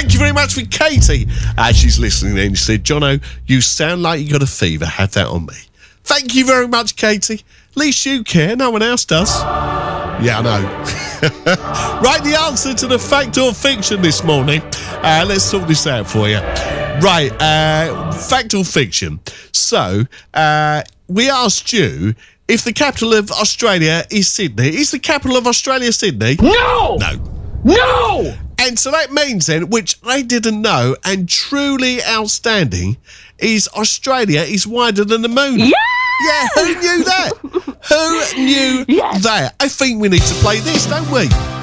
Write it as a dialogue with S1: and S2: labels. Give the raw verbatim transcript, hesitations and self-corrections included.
S1: Thank you very much for Katie. As she's listening in, she said, Jono, you sound like you got a fever. Have that on me. Thank you very much, Katie. At least you care. No one else does. Yeah, I know. Right, the answer to the fact or fiction this morning. Uh, let's sort this out for you. Right, uh, fact or fiction. So, uh, we asked you if the capital of Australia is Sydney. Is the capital of Australia Sydney?
S2: No!
S1: No.
S2: No!
S1: And so that means then, which they didn't know, and truly outstanding, is Australia is wider than the moon.
S2: Yeah!
S1: Yeah, who knew that? Who knew
S2: Yes.
S1: that? I think we need to play this, don't we?